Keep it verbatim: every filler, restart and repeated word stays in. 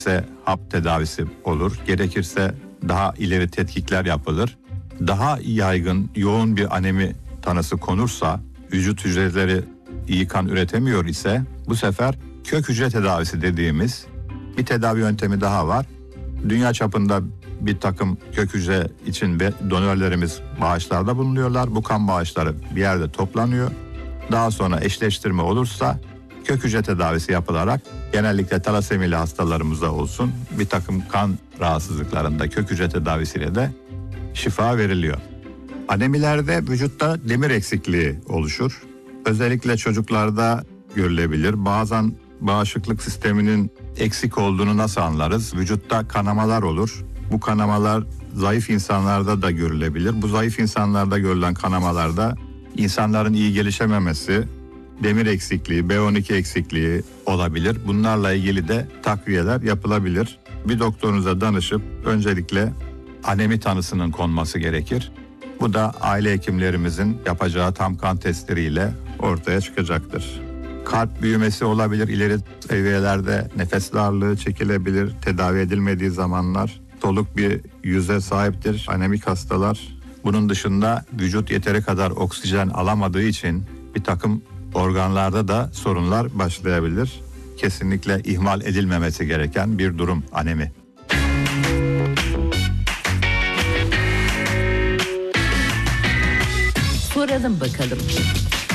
gerekirse hap tedavisi olur, gerekirse daha ileri tetkikler yapılır. Daha yaygın, yoğun bir anemi tanısı konursa, vücut hücreleri iyi kan üretemiyor ise bu sefer kök hücre tedavisi dediğimiz bir tedavi yöntemi daha var. Dünya çapında bir takım kök hücre için ve donörlerimiz bağışlarda bulunuyorlar. Bu kan bağışları bir yerde toplanıyor. Daha sonra eşleştirme olursa kök hücre tedavisi yapılarak genellikle talasemili hastalarımızda olsun bir takım kan rahatsızlıklarında kök hücre tedavisiyle de şifa veriliyor. Anemilerde vücutta demir eksikliği oluşur. Özellikle çocuklarda görülebilir. Bazen bağışıklık sisteminin eksik olduğunu nasıl anlarız? Vücutta kanamalar olur. Bu kanamalar zayıf insanlarda da görülebilir. Bu zayıf insanlarda görülen kanamalarda insanların iyi gelişememesi, demir eksikliği, B on iki eksikliği olabilir. Bunlarla ilgili de takviyeler yapılabilir. Bir doktorunuza danışıp öncelikle anemi tanısının konması gerekir. Bu da aile hekimlerimizin yapacağı tam kan testleriyle ortaya çıkacaktır. Kalp büyümesi olabilir, ileri seviyelerde nefes darlığı çekilebilir, tedavi edilmediği zamanlar. Soluk bir yüze sahiptir anemik hastalar. Bunun dışında vücut yeteri kadar oksijen alamadığı için bir takım organlarda da sorunlar başlayabilir. Kesinlikle ihmal edilmemesi gereken bir durum anemi. Soralım bakalım.